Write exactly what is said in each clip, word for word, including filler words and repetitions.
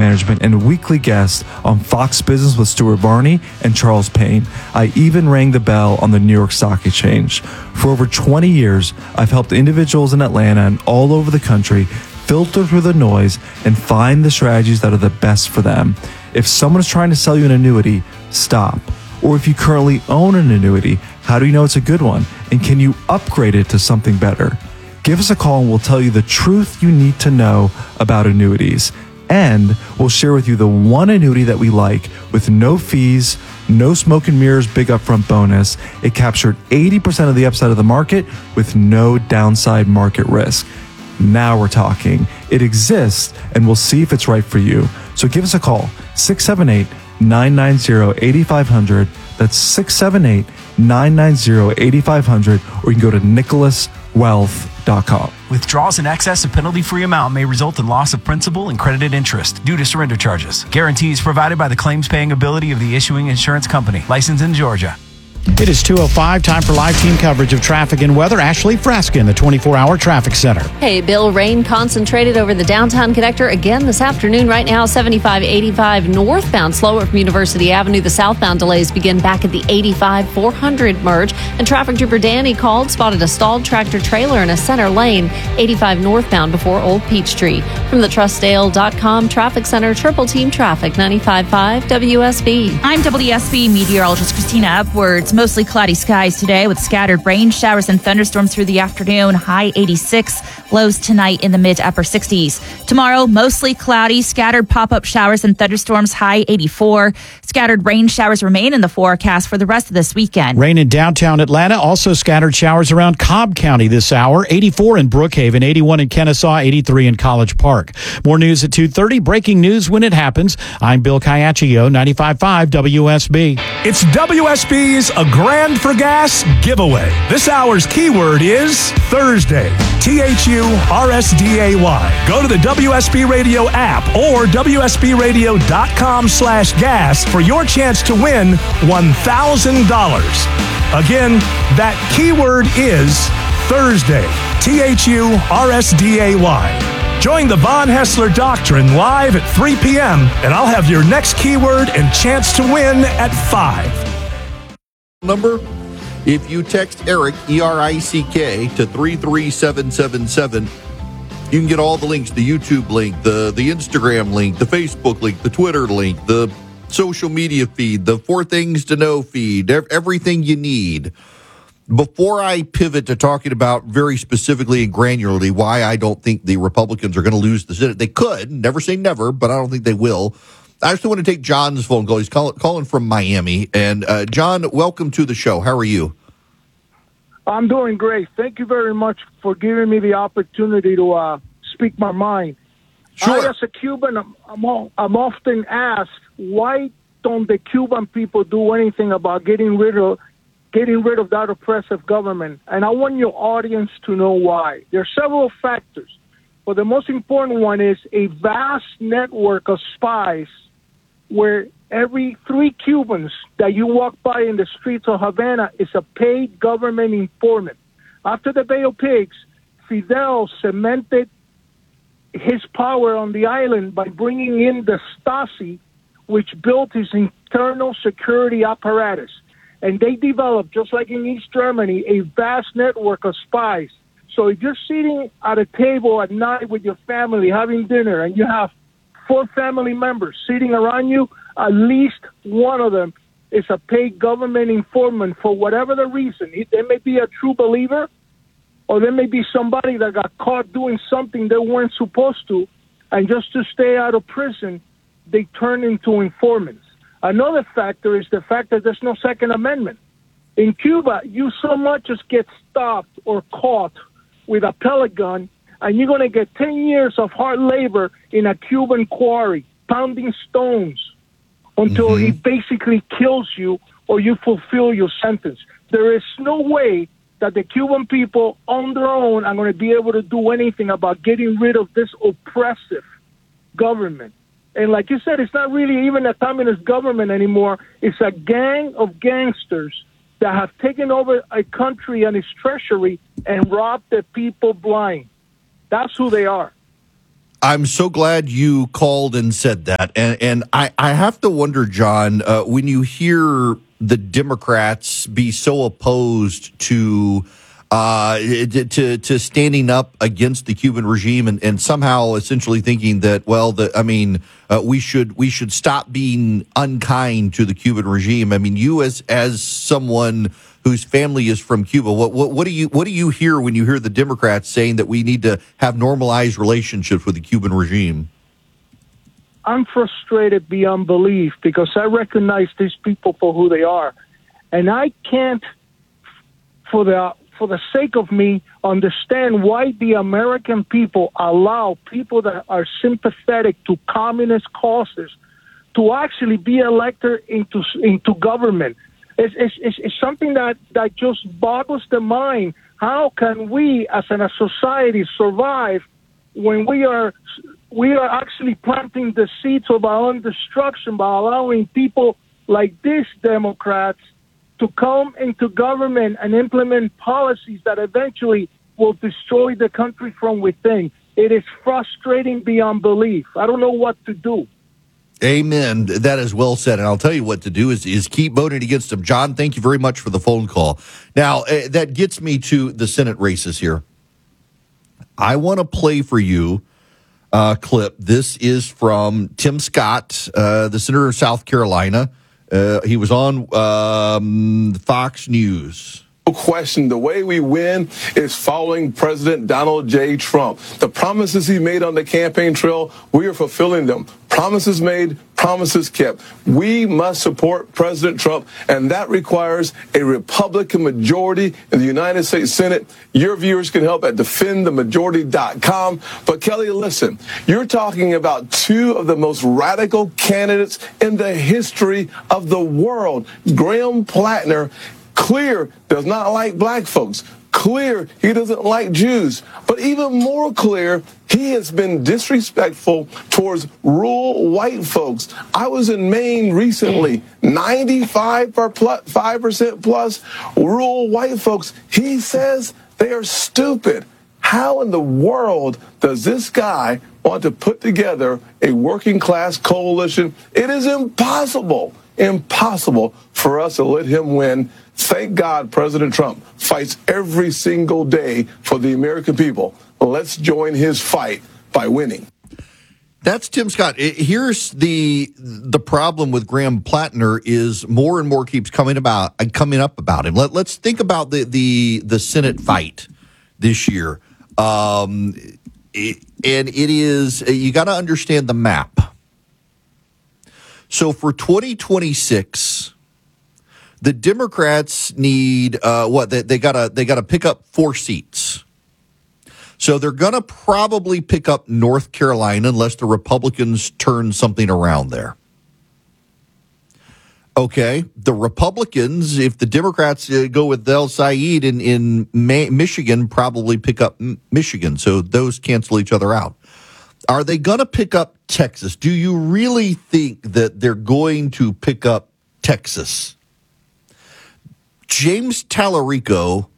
management and weekly guest on Fox Business with Stuart Varney and Charles Payne. I even rang the bell on the New York Stock Exchange. For over twenty years, I've helped individuals in Atlanta and all over the country filter through the noise and find the strategies that are the best for them. If someone is trying to sell you an annuity, stop. Or if you currently own an annuity, how do you know it's a good one? And can you upgrade it to something better? Give us a call and we'll tell you the truth you need to know about annuities. And we'll share with you the one annuity that we like with no fees, no smoke and mirrors, big upfront bonus. It captured eighty percent of the upside of the market with no downside market risk. Now we're talking. It exists and we'll see if it's right for you. So give us a call, six seven eight, nine nine zero, eight five zero zero. That's six seven eight, nine nine zero, eight five zero zero, or you can go to nicholas wealth dot com. Withdrawals in excess of penalty-free amount may result in loss of principal and credited interest due to surrender charges. Guarantees provided by the claims-paying ability of the issuing insurance company. Licensed in Georgia. It is two oh five, time for live team coverage of traffic and weather. Ashley Fresca in the twenty-four hour traffic center. Hey, Bill, rain concentrated over the downtown connector again this afternoon. Right now, seventy-five eighty-five northbound, slower from University Avenue. The southbound delays begin back at the eighty-five four hundred merge. And traffic trooper Danny called, spotted a stalled tractor trailer in a center lane, eighty-five northbound before Old Peachtree. From the trustdale dot com traffic center, triple team traffic, ninety-five point five W S B. I'm W S B meteorologist Christina Upwards. Mostly cloudy skies today with scattered rain showers and thunderstorms through the afternoon. High eighty-six, lows tonight in the mid to upper sixties. Tomorrow, mostly cloudy, scattered pop-up showers and thunderstorms. High eighty-four. Scattered rain showers remain in the forecast for the rest of this weekend. Rain in downtown Atlanta. Also scattered showers around Cobb County this hour. eighty-four in Brookhaven, eighty-one in Kennesaw, eighty-three in College Park. More news at two thirty. Breaking news when it happens. I'm Bill Caiaccio, ninety-five point five W S B. It's W S B's A Grand for Gas giveaway. This hour's keyword is Thursday. T H U R S D A Y. Go to the W S B Radio app or W S B radio dot com slash gas for your chance to win one thousand dollars. Again, that keyword is Thursday. T H U R S D A Y. Join the Von Hessler Doctrine live at three p.m. and I'll have your next keyword and chance to win at five. Number, if you text Eric, E R I C K, to three three seven seven seven, you can get all the links, the YouTube link, the, the Instagram link, the Facebook link, the Twitter link, the social media feed, the Four Things to Know feed, everything you need. Before I pivot to talking about very specifically and granularly why I don't think the Republicans are going to lose the Senate, they could, never say never, but I don't think they will. I just want to take John's phone call. He's call, calling from Miami. And uh, John, welcome to the show. How are you? I'm doing great. Thank you very much for giving me the opportunity to uh, speak my mind. Sure. I, as a Cuban, I'm, I'm, all, I'm often asked, why don't the Cuban people do anything about getting rid of getting rid of that oppressive government? And I want your audience to know why. There are several factors, but the most important one is a vast network of spies where every three Cubans that you walk by in the streets of Havana is a paid government informant. After the Bay of Pigs, Fidel cemented his power on the island by bringing in the Stasi, which built his internal security apparatus. And they developed, just like in East Germany, a vast network of spies. So if you're sitting at a table at night with your family having dinner and you have four family members sitting around you, at least one of them is a paid government informant for whatever the reason. They may be a true believer, or there may be somebody that got caught doing something they weren't supposed to, and just to stay out of prison, they turn into informants. Another factor is the fact that there's no Second Amendment. In Cuba, you so much as get stopped or caught with a pellet gun, and you're going to get ten years of hard labor in a Cuban quarry, pounding stones until mm-hmm. it basically kills you or you fulfill your sentence. There is no way that the Cuban people on their own are going to be able to do anything about getting rid of this oppressive government. And like you said, it's not really even a communist government anymore. It's a gang of gangsters that have taken over a country and its treasury and robbed the people blind. That's who they are. I'm so glad you called and said that. And, and I, I have to wonder, John, uh, when you hear the Democrats be so opposed to uh, to to standing up against the Cuban regime and, and somehow essentially thinking that, well, the, I mean, uh, we should we should stop being unkind to the Cuban regime. I mean, you as as someone whose family is from Cuba, what, what what do you what do you hear when you hear the Democrats saying that we need to have normalized relationships with the Cuban regime? I'm frustrated beyond belief because I recognize these people for who they are, and I can't, for the for the sake of me, understand why the American people allow people that are sympathetic to communist causes to actually be elected into into government. It's, it's, it's something that, that just boggles the mind. How can we, as a society, survive when we are we are actually planting the seeds of our own destruction by allowing people like these Democrats to come into government and implement policies that eventually will destroy the country from within? It is frustrating beyond belief. I don't know what to do. Amen. That is well said. And I'll tell you what to do is, is keep voting against them. John, thank you very much for the phone call. Now, uh, that gets me to the Senate races here. I want to play for you a clip. This is from Tim Scott, uh, the senator of South Carolina. Uh, he was on um, Fox News. No question, the way we win is following President Donald J. Trump. The promises he made on the campaign trail, we are fulfilling them. Promises made, promises kept. We must support President Trump, and that requires a Republican majority in the United States Senate. Your viewers can help at defend the majority dot com. But Kelly, listen, you're talking about two of the most radical candidates in the history of the world. Graham Plattner, clear, does not like black folks. Clear, he doesn't like Jews. But even more clear, he has been disrespectful towards rural white folks. I was in Maine recently, ninety-five percent plus rural white folks. He says they are stupid. How in the world does this guy want to put together a working class coalition? It is impossible, impossible for us to let him win. Thank God President Trump fights every single day for the American people. Let's join his fight by winning. That's Tim Scott. Here's the the problem with Graham Plattner is more and more keeps coming about coming up about him. Let, let's think about the the the Senate fight this year. Um, it, and it is you got to understand the map. So for twenty twenty-six, the Democrats need uh, what they, they gotta they gotta pick up four seats. So they're gonna probably pick up North Carolina unless the Republicans turn something around there. Okay, the Republicans, if the Democrats uh, go with El Said in in May, Michigan, probably pick up M- Michigan. So those cancel each other out. Are they going to pick up Texas? Do you really think that they're going to pick up Texas? James Tallarico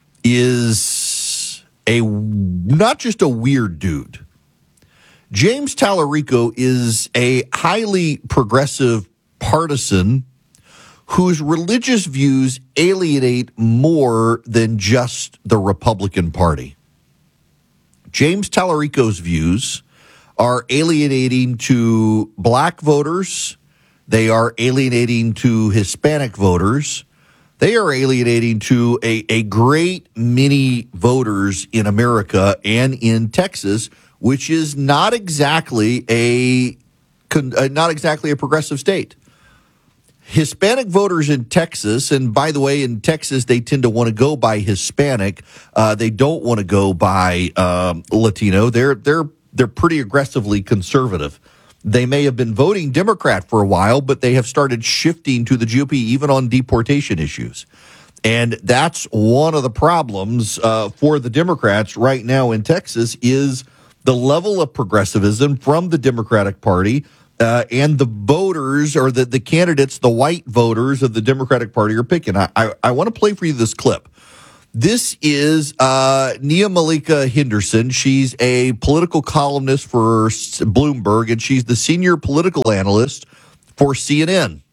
is a not just a weird dude. James Tallarico is a highly progressive partisan whose religious views alienate more than just the Republican Party. James Tallarico's views are alienating to black voters. They are alienating to Hispanic voters. They are alienating to a, a great many voters in America and in Texas, which is not exactly a not exactly a progressive state. Hispanic voters in Texas, and by the way, in Texas, they tend to want to go by Hispanic. Uh, they don't want to go by um, Latino. They're they're they're pretty aggressively conservative. They may have been voting Democrat for a while, but they have started shifting to the G O P even on deportation issues. And that's one of the problems uh, for the Democrats right now in Texas is the level of progressivism from the Democratic Party. Uh, and the voters or the, the candidates, the white voters of the Democratic Party are picking. I, I, I want to play for you this clip. This is uh, Nia Malika Henderson. She's a political columnist for Bloomberg, and she's the senior political analyst for C N N.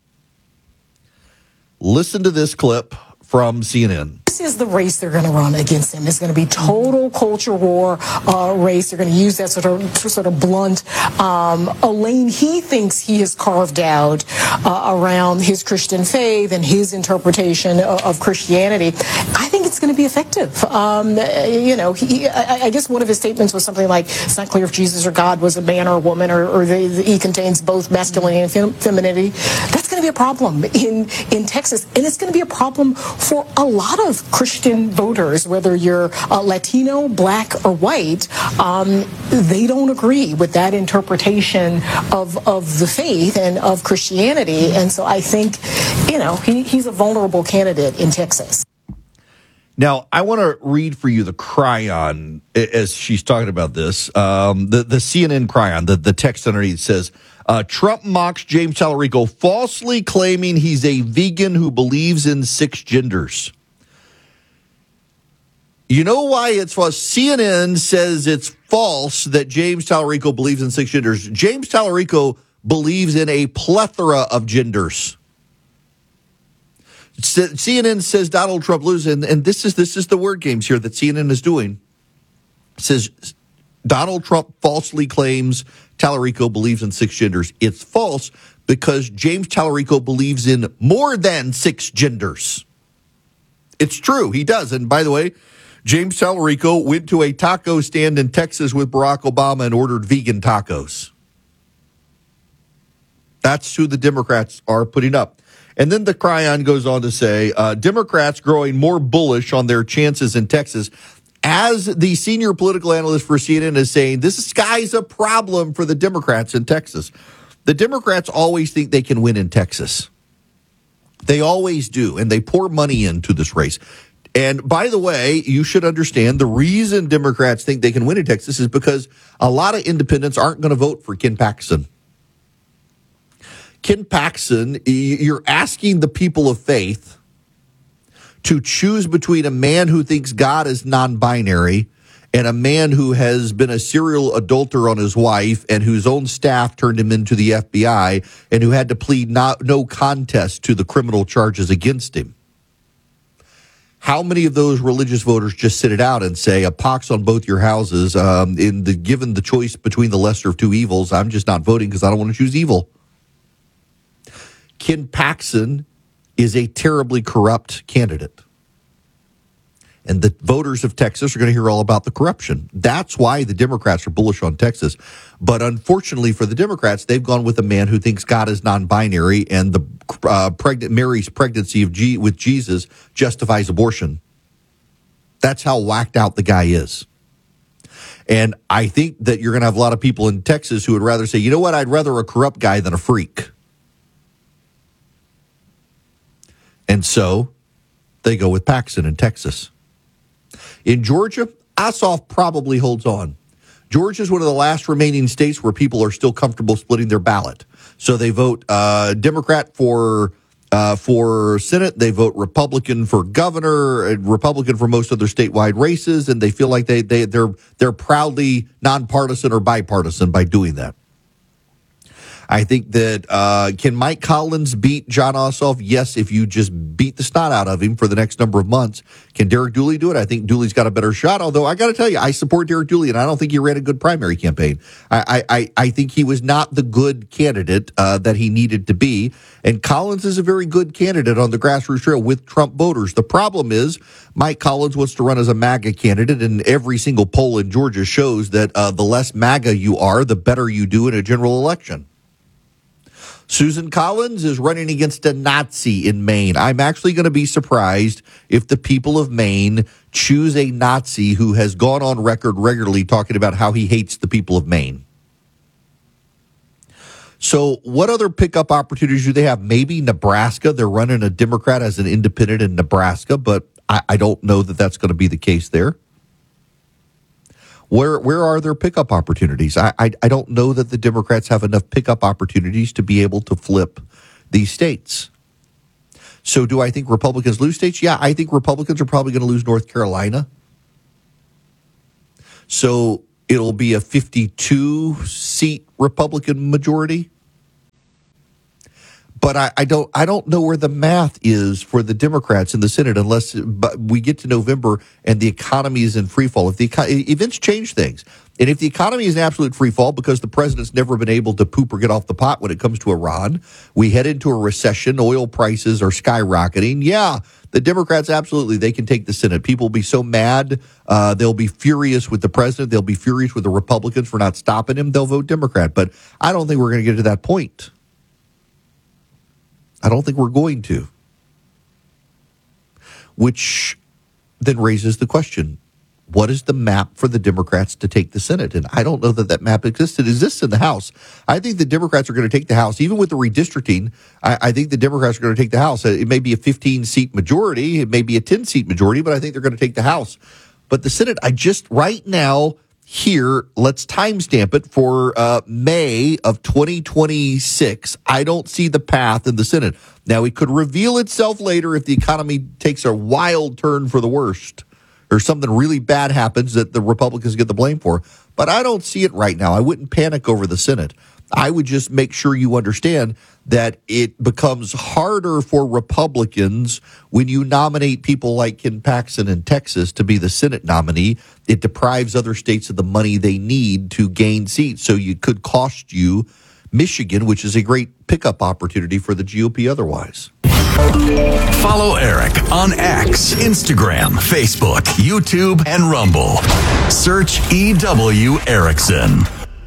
Listen to this clip from C N N. This is the race they're going to run against him. It's going to be total culture war uh, race. They're going to use that sort of sort of blunt um, a lane he thinks he has carved out uh, around his Christian faith and his interpretation of, of Christianity. I think it's going to be effective. Um, you know, he, I, I guess one of his statements was something like, "It's not clear if Jesus or God was a man or a woman, or, or they, he contains both masculinity and fem- femininity." That's going to be a problem in in Texas, and it's going to be a problem for a lot of Christian voters, whether you're uh, Latino, black, or white. Um, they don't agree with that interpretation of of the faith and of Christianity, and so I think, you know, he, he's a vulnerable candidate in Texas. Now, I want to read for you the Cryon as she's talking about this. Um, the, the C N N Cryon, the, the text underneath says, uh, Trump mocks James Tallarico, falsely claiming he's a vegan who believes in six genders. You know why it's false? C N N says it's false that James Tallarico believes in six genders. James Tallarico believes in a plethora of genders. C N N says Donald Trump loses, and, and this is this is the word games here that C N N is doing. It says Donald Trump falsely claims Tallarico believes in six genders. It's false because James Tallarico believes in more than six genders. It's true, he does. And by the way, James Tallarico went to a taco stand in Texas with Barack Obama and ordered vegan tacos. That's who the Democrats are putting up. And then the Cryon goes on to say, uh, Democrats growing more bullish on their chances in Texas, as the senior political analyst for C N N is saying, this sky's a problem for the Democrats in Texas. The Democrats always think they can win in Texas. They always do, and they pour money into this race. And by the way, you should understand the reason Democrats think they can win in Texas is because a lot of independents aren't going to vote for Ken Paxton. Ken Paxton, you're asking the people of faith to choose between a man who thinks God is non-binary and a man who has been a serial adulterer on his wife and whose own staff turned him into the F B I and who had to plead not, no contest to the criminal charges against him. How many of those religious voters just sit it out and say, a pox on both your houses, um, in the given the choice between the lesser of two evils, I'm just not voting because I don't want to choose evil? Ken Paxton is a terribly corrupt candidate. And the voters of Texas are going to hear all about the corruption. That's why the Democrats are bullish on Texas. But unfortunately for the Democrats, they've gone with a man who thinks God is non-binary and the uh, pregnant Mary's pregnancy of G- with Jesus justifies abortion. That's how whacked out the guy is. And I think that you're going to have a lot of people in Texas who would rather say, you know what, I'd rather a corrupt guy than a freak. And so they go with Paxton in Texas. In Georgia, Ossoff probably holds on. Georgia is one of the last remaining states where people are still comfortable splitting their ballot. So they vote uh, Democrat for uh, for Senate. They vote Republican for governor, and Republican for most of their statewide races, and they feel like they they they're they're proudly nonpartisan or bipartisan by doing that. I think that uh, can Mike Collins beat John Ossoff? Yes, if you just beat the snot out of him for the next number of months. Can Derek Dooley do it? I think Dooley's got a better shot, although I got to tell you, I support Derek Dooley, and I don't think he ran a good primary campaign. I I, I think he was not the good candidate uh, that he needed to be, and Collins is a very good candidate on the grassroots trail with Trump voters. The problem is Mike Collins wants to run as a MAGA candidate, and every single poll in Georgia shows that uh, the less MAGA you are, the better you do in a general election. Susan Collins is running against a Nazi in Maine. I'm actually going to be surprised if the people of Maine choose a Nazi who has gone on record regularly talking about how he hates the people of Maine. So what other pickup opportunities do they have? Maybe Nebraska. They're running a Democrat as an independent in Nebraska, but I, I don't know that that's going to be the case there. Where where are their pickup opportunities? I, I I don't know that the Democrats have enough pickup opportunities to be able to flip these states. So do I think Republicans lose states? Yeah, I think Republicans are probably going to lose North Carolina. So it'll be a fifty-two seat Republican majority. But I, I don't I don't know where the math is for the Democrats in the Senate unless but we get to November and the economy is in free fall. If the events change things, and if the economy is in absolute free fall because the president's never been able to poop or get off the pot when it comes to Iran, we head into a recession, oil prices are skyrocketing. Yeah, the Democrats, absolutely, they can take the Senate. People will be so mad. Uh, they'll be furious with the president. They'll be furious with the Republicans for not stopping him. They'll vote Democrat. But I don't think we're going to get to that point. I don't think we're going to. Which then raises the question, what is the map for the Democrats to take the Senate? And I don't know that that map exists. It exists in the House. I think the Democrats are going to take the House. Even with the redistricting, I, I think the Democrats are going to take the House. It may be a fifteen-seat majority. It may be a ten-seat majority, but I think they're going to take the House. But the Senate, I just, right now, here, let's timestamp it for uh, May of twenty twenty-six. I don't see the path in the Senate. Now, it could reveal itself later if the economy takes a wild turn for the worst or something really bad happens that the Republicans get the blame for. But I don't see it right now. I wouldn't panic over the Senate. I would just make sure you understand that it becomes harder for Republicans when you nominate people like Ken Paxton in Texas to be the Senate nominee. It deprives other states of the money they need to gain seats. So it could cost you Michigan, which is a great pickup opportunity for the G O P otherwise. Follow Eric on X, Instagram, Facebook, YouTube, and Rumble. Search E W Erickson.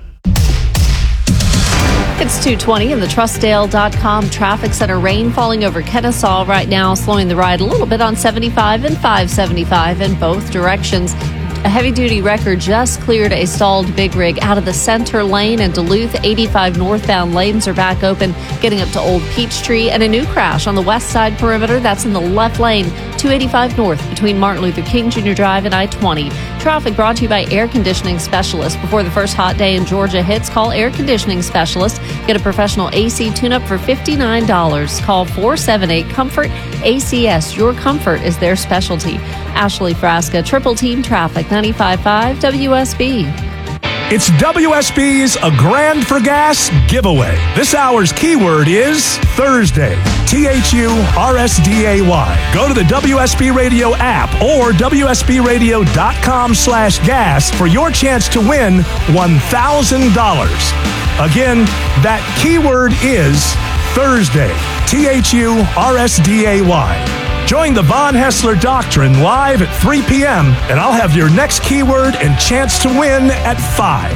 It's two twenty in the Trustdale dot com traffic center. Rain falling over Kennesaw right now, slowing the ride a little bit on seventy-five and five seventy-five in both directions. A heavy-duty wrecker just cleared a stalled big rig out of the center lane in Duluth. eighty-five northbound lanes are back open, getting up to Old Peachtree. And a new crash on the west side perimeter. That's in the left lane, two eighty-five north between Martin Luther King Junior Drive and I twenty. Traffic brought to you by Air Conditioning Specialist. Before the first hot day in Georgia hits, call Air Conditioning Specialist. Get a professional A C tune-up for fifty-nine dollars. Call four seven eight, COMFORT, A C S. Your comfort is their specialty. Ashley Frasca, Triple Team Traffic, ninety-five point five W S B. It's W S B's A Grand for Gas giveaway. This hour's keyword is Thursday. T H U R S D A Y. Go to the W S B Radio app or W S B radio dot com slash gas for your chance to win one thousand dollars. Again, that keyword is Thursday. T H U R S D A Y. Join the Von Hessler Doctrine live at three p.m. and I'll have your next keyword and chance to win at five.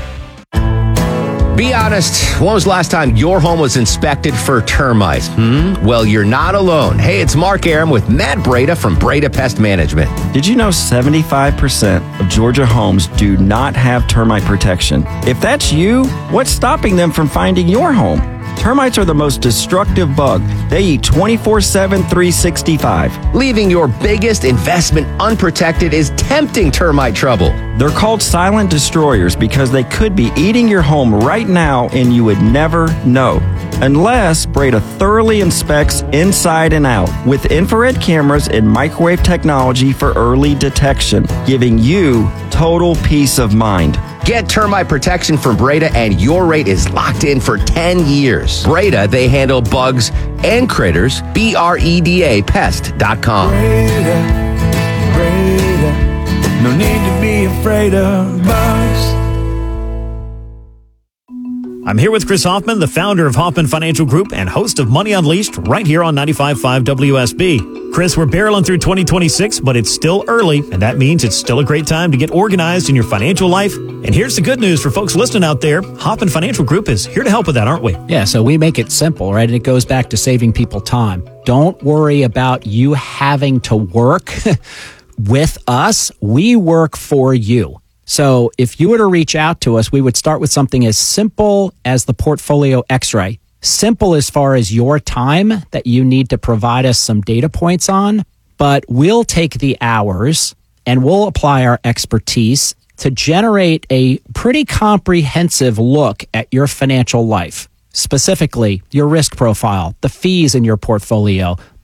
Be honest, when was the last time your home was inspected for termites? Hmm? Well, you're not alone. Hey, it's Mark Aram with Matt Breda from Breda Pest Management. Did you know seventy-five percent of Georgia homes do not have termite protection? If that's you, what's stopping them from finding your home? Termites are the most destructive bug. They eat twenty-four seven, three sixty-five. Leaving your biggest investment unprotected is tempting termite trouble. They're called silent destroyers because they could be eating your home right now and you would never know. Unless Breda thoroughly inspects inside and out with infrared cameras and microwave technology for early detection, giving you total peace of mind. Get termite protection from Breda and your rate is locked in for ten years. Breda, they handle bugs and critters. B R E D A pest dot com. Breda, Breda, no need to be afraid of bugs. I'm here with Chris Hoffman, the founder of Hoffman Financial Group and host of Money Unleashed right here on ninety-five point five W S B. Chris, we're barreling through twenty twenty-six, but it's still early, and that means it's still a great time to get organized in your financial life. And here's the good news for folks listening out there. Hoffman Financial Group is here to help with that, aren't we? Yeah, so we make it simple, right? And it goes back to saving people time. Don't worry about you having to work with us. We work for you. So if you were to reach out to us, we would start with something as simple as the portfolio x-ray. Simple as far as your time that you need to provide us some data points on, but we'll take the hours and we'll apply our expertise to generate a pretty comprehensive look at your financial life. Specifically, your risk profile, the fees in your portfolio,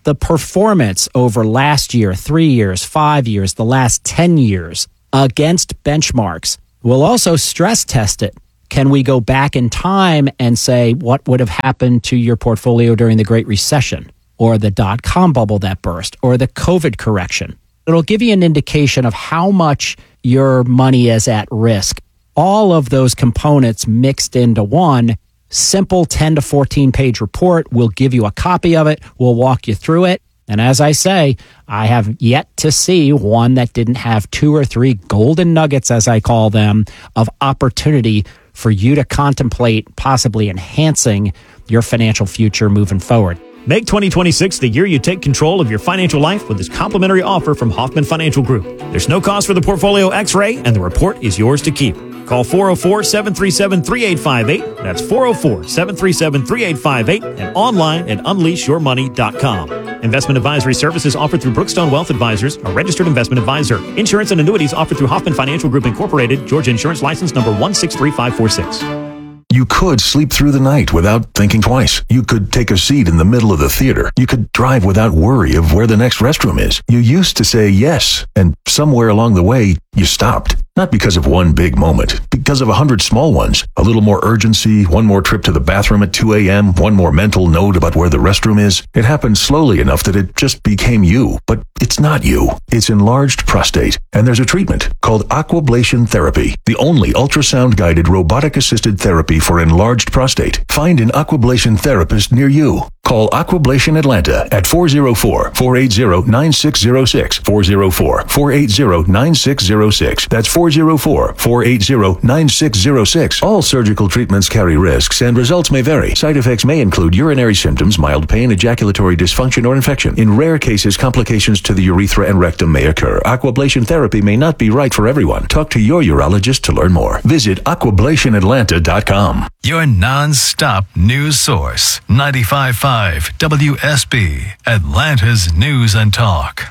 the performance over last year, three years, five years, the last ten years against benchmarks. We'll also stress test it. Can we go back in time and say what would have happened to your portfolio during the Great Recession or the dot-com bubble that burst or the COVID correction? It'll give you an indication of how much your money is at risk. All of those components mixed into one simple ten to fourteen page report. We'll give you a copy of it. We'll walk you through it. And as I say, I have yet to see one that didn't have two or three golden nuggets, as I call them, of opportunity for you to contemplate possibly enhancing your financial future moving forward. Make twenty twenty-six the year you take control of your financial life with this complimentary offer from Hoffman Financial Group. There's no cost for the portfolio x-ray, and the report is yours to keep. Call four oh four, seven three seven, three eight five eight. That's four oh four, seven three seven, three eight five eight and online at unleash your money dot com. Investment advisory services offered through Brookstone Wealth Advisors, a registered investment advisor. Insurance and annuities offered through Hoffman Financial Group Incorporated, Georgia Insurance License number one six three five four six. You could sleep through the night without thinking twice. You could take a seat in the middle of the theater. You could drive without worry of where the next restroom is. You used to say yes, and somewhere along the way, you stopped. Not because of one big moment, because of a hundred small ones. A little more urgency, one more trip to the bathroom at two a.m., one more mental note about where the restroom is. It happened slowly enough that it just became you. But it's not you. It's enlarged prostate. And there's a treatment called Aquablation Therapy, the only ultrasound-guided robotic-assisted therapy for enlarged prostate. Find an Aquablation therapist near you. Call Aquablation Atlanta at four oh four, four eight zero, nine six zero six, four oh four, four eight zero, nine six zero six. That's four oh four, four eight zero, nine six zero six. All surgical treatments carry risks and results may vary. Side effects may include urinary symptoms, mild pain, ejaculatory dysfunction, or infection. In rare cases, complications to the urethra and rectum may occur. Aquablation therapy may not be right for everyone. Talk to your urologist to learn more. Visit aquablation atlanta dot com. Your non-stop news source, ninety-five point five W S B, Atlanta's News and Talk.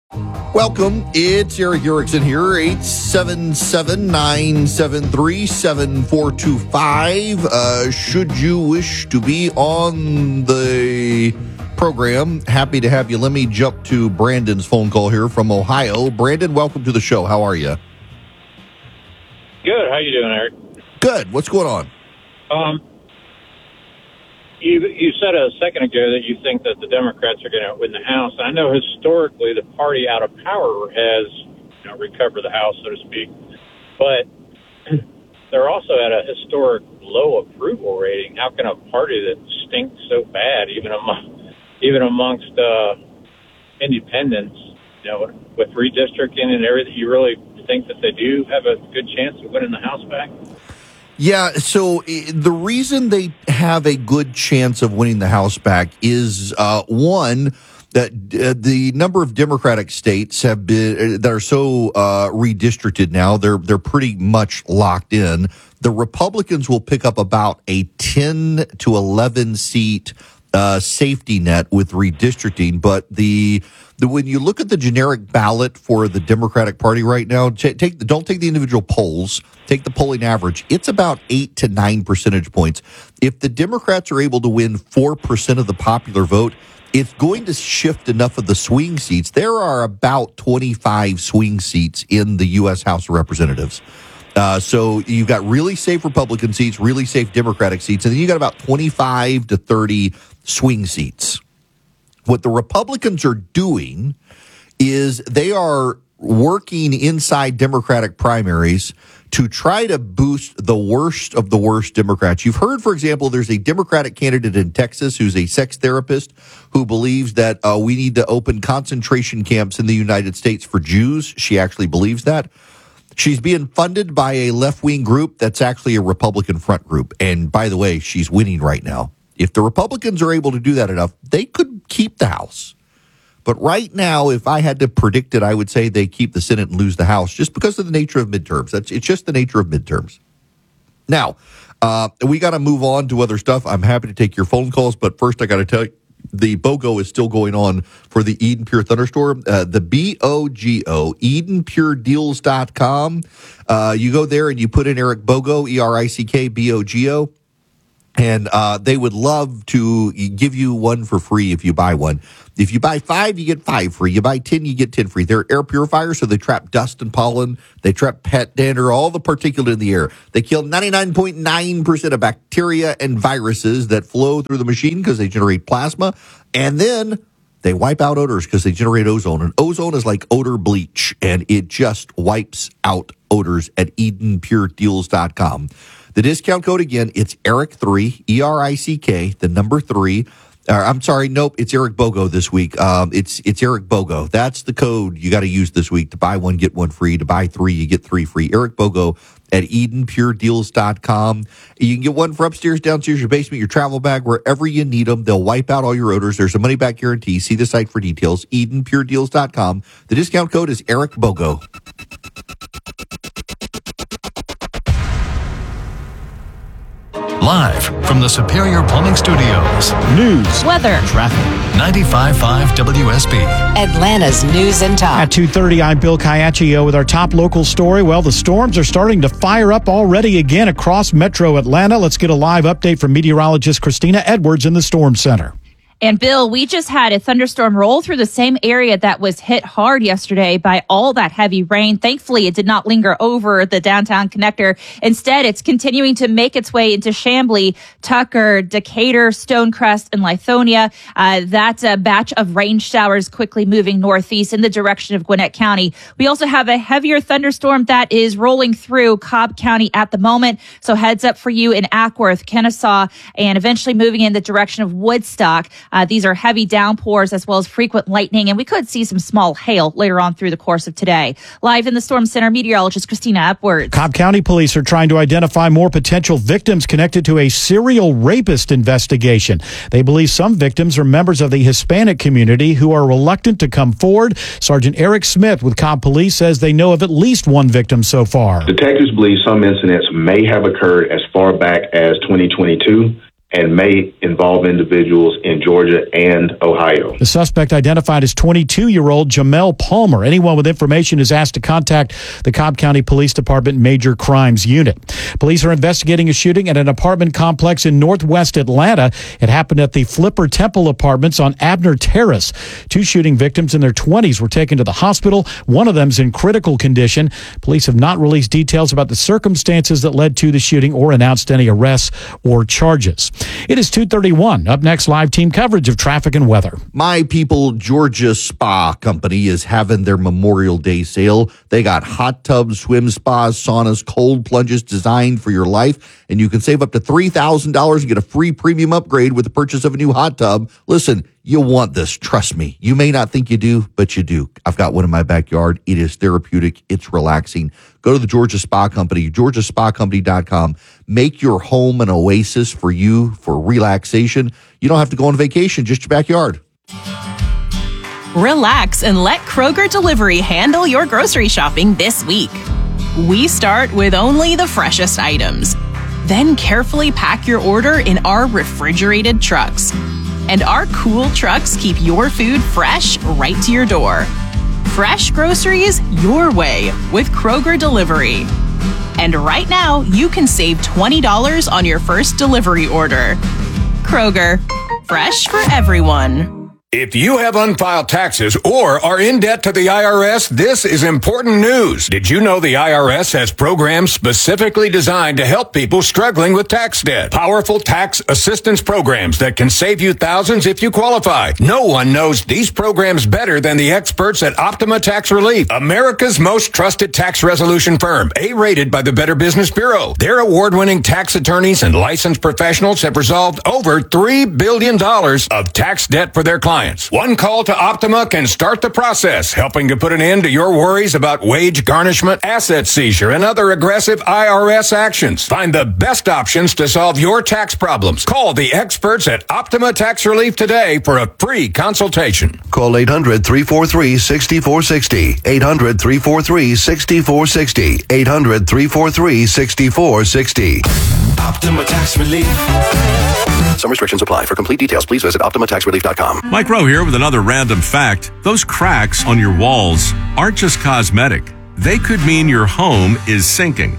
Welcome. It's Eric Erickson here, eight seven seven, nine seven three, seven four two five. Uh, should you wish to be on the program, happy to have you. Let me jump to Brandon's phone call here from Ohio. Brandon, welcome to the show. How are you? Good. How you doing, Eric? Good. What's going on? Um, you you said a second ago that you think that the Democrats are going to win the House. I know historically the party out of power has, you know, recovered the House, so to speak, but they're also at a historic low approval rating. How can a party that stinks so bad, even among even amongst uh, independents, you know, with redistricting and everything, you really think that they do have a good chance of winning the House back? Yeah, so the reason they have a good chance of winning the House back is, uh, one, that uh, the number of Democratic states have been uh, that are so uh, redistricted now, they're they're pretty much locked in. The Republicans will pick up about a ten to eleven seat uh, safety net with redistricting, but the The, when you look at the generic ballot for the Democratic Party right now, take, take don't take the individual polls, take the polling average. It's about eight to nine percentage points. If the Democrats are able to win four percent of the popular vote, it's going to shift enough of the swing seats. There are about twenty-five swing seats in the U S House of Representatives. Uh, so you've got really safe Republican seats, really safe Democratic seats, and then you got about twenty-five to thirty swing seats. What the Republicans are doing is they are working inside Democratic primaries to try to boost the worst of the worst Democrats. You've heard, for example, there's a Democratic candidate in Texas who's a sex therapist who believes that uh, we need to open concentration camps in the United States for Jews. She actually believes that. She's being funded by a left-wing group that's actually a Republican front group. And by the way, she's winning right now. If the Republicans are able to do that enough, they could keep the House. But right now, if I had to predict it, I would say they keep the Senate and lose the House just because of the nature of midterms. That's it's just the nature of midterms. Now, uh, we got to move on to other stuff. I'm happy to take your phone calls, but first I got to tell you, the BOGO is still going on for the Eden Pure Thunderstorm. Uh, the B O G O, Eden Pure Deals dot com. Uh, you go there and you put in Eric BOGO, E R I C K B O G O. And uh, they would love to give you one for free if you buy one. If you buy five, you get five free. You buy ten, you get ten free. They're air purifiers, so they trap dust and pollen. They trap pet dander, all the particulate in the air. They kill ninety-nine point nine percent of bacteria and viruses that flow through the machine because they generate plasma. And then they wipe out odors because they generate ozone. And ozone is like odor bleach, and it just wipes out odors at Eden Pure Deals dot com. The discount code, again, it's Eric three, E R I C K, the number three. Uh, I'm sorry, nope, it's Eric Bogo this week. Um, it's it's Eric Bogo. That's the code you got to use this week. To buy one, get one free. To buy three, you get three free. Eric Bogo at Eden Pure Deals dot com. You can get one for upstairs, downstairs, your basement, your travel bag, wherever you need them. They'll wipe out all your odors. There's a money-back guarantee. See the site for details, Eden Pure Deals dot com. The discount code is Eric Bogo. Live from the Superior Plumbing Studios. News, weather, traffic. ninety-five point five W S B. Atlanta's News and Talk. At two thirty, I'm Bill Caiaccio with our top local story. Well, the storms are starting to fire up already again across metro Atlanta. Let's get a live update from meteorologist Christina Edwards in the Storm Center. And Bill, we just had a thunderstorm roll through the same area that was hit hard yesterday by all that heavy rain. Thankfully, it did not linger over the downtown connector. Instead, it's continuing to make its way into Chamblee, Tucker, Decatur, Stonecrest, and Lithonia. Uh, that uh, batch of rain showers quickly moving northeast in the direction of Gwinnett County. We also have a heavier thunderstorm that is rolling through Cobb County at the moment. So heads up for you in Ackworth, Kennesaw, and eventually moving in the direction of Woodstock. Uh, these are heavy downpours as well as frequent lightning, and we could see some small hail later on through the course of today. Live in the Storm Center, meteorologist Christina Edwards. Cobb County police are trying to identify more potential victims connected to a serial rapist investigation. They believe some victims are members of the Hispanic community who are reluctant to come forward. Sergeant Eric Smith with Cobb Police says they know of at least one victim so far. Detectives believe some incidents may have occurred as far back as twenty twenty-two. And may involve individuals in Georgia and Ohio. The suspect identified as twenty-two-year-old Jamel Palmer. Anyone with information is asked to contact the Cobb County Police Department Major Crimes Unit. Police are investigating a shooting at an apartment complex in northwest Atlanta. It happened at the Flipper Temple Apartments on Abner Terrace. Two shooting victims in their twenties were taken to the hospital. One of them's in critical condition. Police have not released details about the circumstances that led to the shooting or announced any arrests or charges. It is two thirty-one. Up next, live team coverage of traffic and weather. My People Georgia Spa Company is having their Memorial Day sale. They got hot tubs, swim spas, saunas, cold plunges designed for your life. And you can save up to three thousand dollars and get a free premium upgrade with the purchase of a new hot tub. Listen, you'll want this. Trust me. You may not think you do, but you do. I've got one in my backyard. It is therapeutic. It's relaxing. Go to the Georgia Spa Company, georgia spa company dot com. Make your home an oasis for you for relaxation. You don't have to go on vacation, just your backyard. Relax and let Kroger Delivery handle your grocery shopping this week. We start with only the freshest items. Then carefully pack your order in our refrigerated trucks. And our cool trucks keep your food fresh right to your door. Fresh groceries your way with Kroger Delivery. And right now, you can save twenty dollars on your first delivery order. Kroger, fresh for everyone. If you have unfiled taxes or are in debt to the I R S, this is important news. Did you know the I R S has programs specifically designed to help people struggling with tax debt? Powerful tax assistance programs that can save you thousands if you qualify. No one knows these programs better than the experts at Optima Tax Relief, America's most trusted tax resolution firm, A-rated by the Better Business Bureau. Their award-winning tax attorneys and licensed professionals have resolved over three billion dollars of tax debt for their clients. One call to Optima can start the process, helping to put an end to your worries about wage garnishment, asset seizure, and other aggressive I R S actions. Find the best options to solve your tax problems. Call the experts at Optima Tax Relief today for a free consultation. Call eight hundred, three four three, six four six zero. eight hundred, three four three, six four six zero. eight hundred, three four three, six four six zero. Optima Tax Relief. Some restrictions apply. For complete details, please visit optima tax relief dot com. Mike Rowe here with another random fact. Those cracks on your walls aren't just cosmetic. They could mean your home is sinking.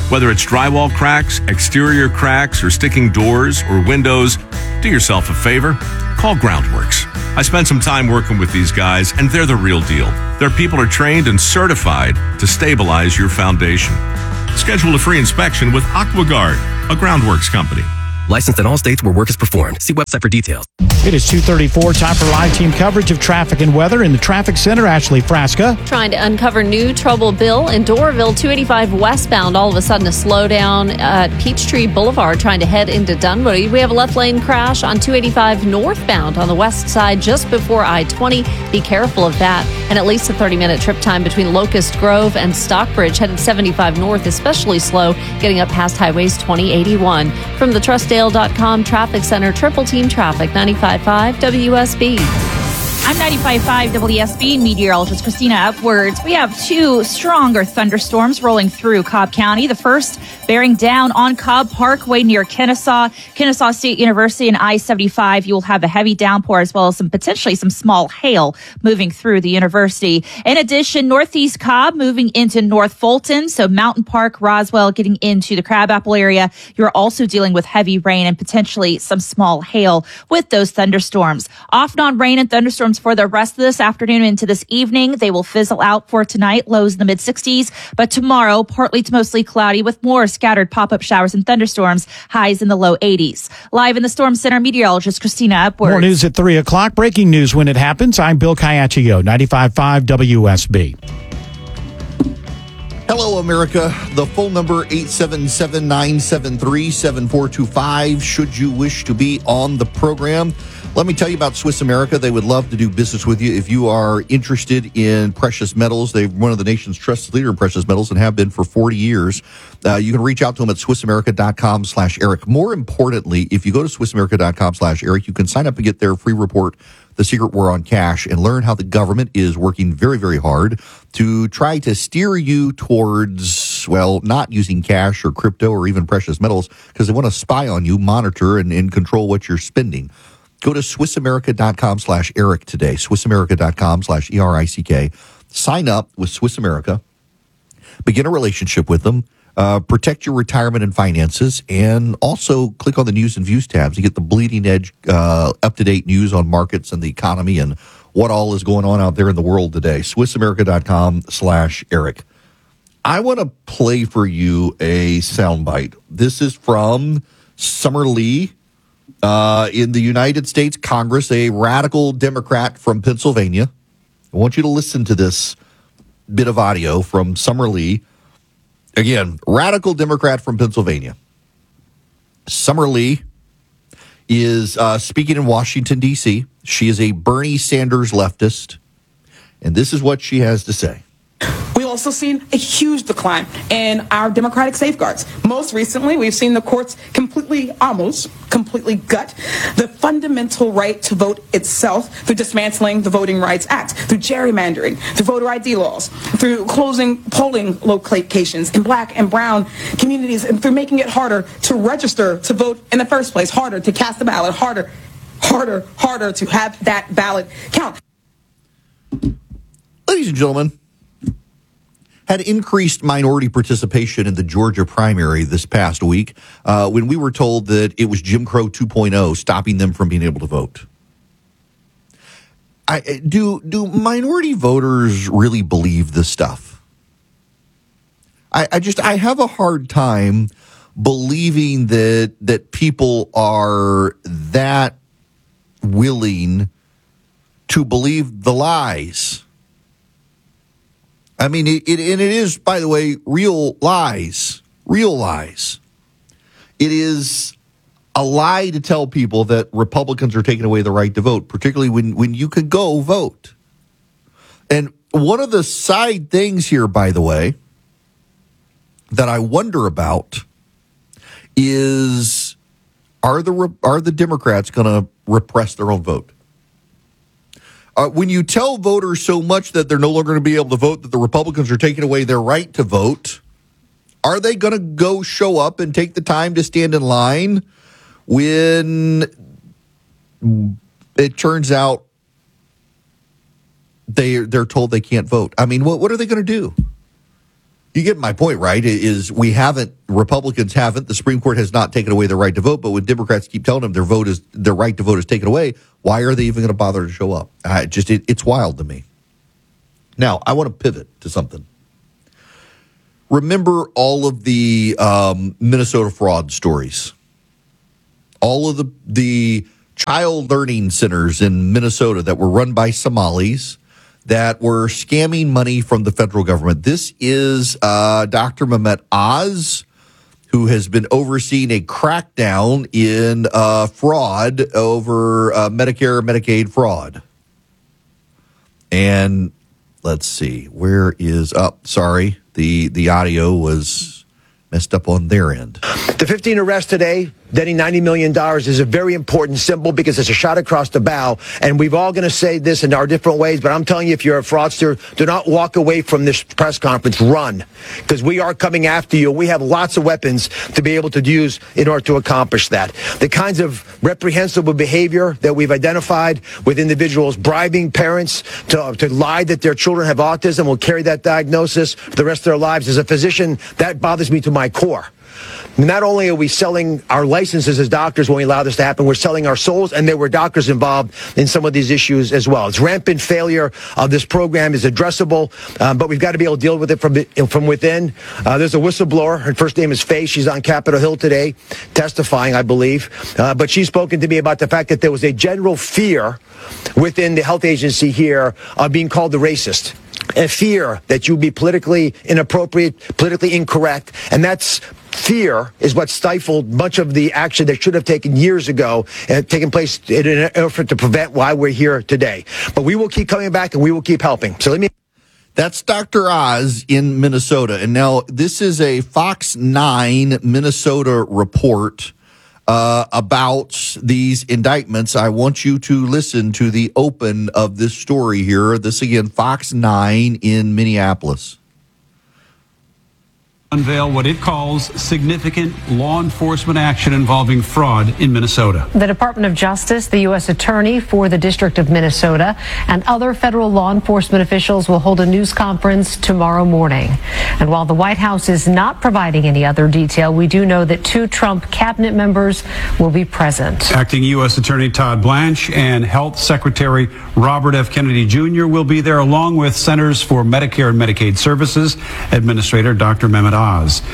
Whether it's drywall cracks, exterior cracks, or sticking doors or windows, do yourself a favor. Call Groundworks. I spent some time working with these guys, and they're the real deal. Their people are trained and certified to stabilize your foundation. Schedule a free inspection with AquaGuard, a Groundworks company. Licensed in all states where work is performed. See website for details. It is two thirty-four, time for live team coverage of traffic and weather in the traffic center. Ashley Frasca. Trying to uncover new trouble, Bill. In Doraville, two eighty-five westbound, all of a sudden a slowdown at Peachtree Boulevard trying to head into Dunwoody. We have a left lane crash on two eighty-five northbound on the west side just before I twenty. Be careful of that. And at least a thirty-minute trip time between Locust Grove and Stockbridge, headed seventy-five north, especially slow, getting up past highways twenty eighty-one. From the Trustdale dot com Traffic Center, Triple Team Traffic, ninety-five point five W S B. I'm ninety-five point five W S B meteorologist Christina Upwards. We have two stronger thunderstorms rolling through Cobb County. The first bearing down on Cobb Parkway near Kennesaw. Kennesaw State University and I seventy-five. You will have a heavy downpour as well as some potentially some small hail moving through the university. In addition, northeast Cobb moving into North Fulton. So Mountain Park, Roswell getting into the Crabapple area. You're also dealing with heavy rain and potentially some small hail with those thunderstorms. Off and on rain and thunderstorms for the rest of this afternoon into this evening. They will fizzle out for tonight, lows in the mid sixties. But tomorrow, partly to mostly cloudy with more scattered pop-up showers and thunderstorms, highs in the low eighties. Live in the Storm Center, meteorologist Christina Upwards. More news at three o'clock. Breaking news when it happens. I'm Bill Kayachio, ninety-five point five W S B. Hello, America. The phone number, eight seven seven, nine seven three, seven four two five, should you wish to be on the program. Let me tell you about Swiss America. They would love to do business with you if you are interested in precious metals. They're one of the nation's trusted leader in precious metals and have been for forty years. Uh, you can reach out to them at swissamerica.com slash Eric. More importantly, if you go to swissamerica.com slash Eric, you can sign up and get their free report, The Secret War on Cash, and learn how the government is working very, very hard to try to steer you towards, well, not using cash or crypto or even precious metals because they want to spy on you, monitor, and, and control what you're spending. Go to swissamerica.com slash Eric today, swissamerica.com slash E R I C K. Sign up with Swiss America, begin a relationship with them, uh, protect your retirement and finances, and also click on the news and views tabs to get the bleeding edge, uh, up-to-date news on markets and the economy and what all is going on out there in the world today. swissamerica.com slash Eric. I want to play for you a soundbite. This is from Summer Lee. Uh, in the United States Congress, a radical Democrat from Pennsylvania. I want you to listen to this bit of audio from Summer Lee. Again, radical Democrat from Pennsylvania. Summer Lee is uh, speaking in Washington, D C. She is a Bernie Sanders leftist. And this is what she has to say. We've also seen a huge decline in our democratic safeguards. Most recently, we've seen the courts completely, almost completely gut the fundamental right to vote itself through dismantling the Voting Rights Act, through gerrymandering, through voter I D laws, through closing polling locations in black and brown communities, and through making it harder to register to vote in the first place, harder to cast the ballot, harder, harder, harder to have that ballot count. Ladies and gentlemen, had increased minority participation in the Georgia primary this past week uh, when we were told that it was Jim Crow two point oh stopping them from being able to vote. I, do do minority voters really believe this stuff? I, I just I have a hard time believing that that people are that willing to believe the lies. I mean, it, it, and it is, by the way, real lies, real lies. It is a lie to tell people that Republicans are taking away the right to vote, particularly when, when you can go vote. And one of the side things here, by the way, that I wonder about is, are the, are the Democrats going to repress their own vote? Uh, when you tell voters so much that they're no longer going to be able to vote, that the Republicans are taking away their right to vote, are they going to go show up and take the time to stand in line when it turns out they, they're told they can't vote? I mean, what, what are they going to do? You get my point, right? Is we haven't, Republicans haven't, the Supreme Court has not taken away their right to vote, but when Democrats keep telling them their vote is, their right to vote is taken away, why are they even going to bother to show up? I just, it, it's wild to me. Now, I want to pivot to something. Remember all of the um, Minnesota fraud stories? All of the, the child learning centers in Minnesota that were run by Somalis that were scamming money from the federal government. This is uh, Doctor Mehmet Oz, who has been overseeing a crackdown in uh, fraud over uh, Medicare, Medicaid fraud. And let's see, where is up? Oh, sorry, the the audio was messed up on their end. The fifteen arrests today, netting ninety million dollars, is a very important symbol because it's a shot across the bow. And we've all going to say this in our different ways, but I'm telling you, if you're a fraudster, do not walk away from this press conference. Run, because we are coming after you. We have lots of weapons to be able to use in order to accomplish that. The kinds of reprehensible behavior that we've identified with individuals bribing parents to, to lie that their children have autism, will carry that diagnosis for the rest of their lives. As a physician, that bothers me to my core. Not only are we selling our licenses as doctors when we allow this to happen, we're selling our souls, and there were doctors involved in some of these issues as well. It's rampant failure of this program is addressable, um, but we've got to be able to deal with it from from within. Uh, there's a whistleblower. Her first name is Faye. She's on Capitol Hill today testifying, I believe. Uh, but she's spoken to me about the fact that there was a general fear within the health agency here of being called the racist. A fear that you'd be politically inappropriate, politically incorrect, and that's fear is what stifled much of the action that should have taken years ago and taken place in an effort to prevent why we're here today. But we will keep coming back and we will keep helping. So let me. That's Doctor Oz in Minnesota. And now this is a Fox nine Minnesota report uh, about these indictments. I want you to listen to the open of this story here. This again, Fox nine in Minneapolis. Unveil what it calls significant law enforcement action involving fraud in Minnesota. The Department of Justice, the U S Attorney for the District of Minnesota, and other federal law enforcement officials will hold a news conference tomorrow morning. And while the White House is not providing any other detail, we do know that two Trump cabinet members will be present. Acting U S Attorney Todd Blanche and Health Secretary Robert F. Kennedy Junior will be there, along with Centers for Medicare and Medicaid Services Administrator Doctor Mehmet Oz.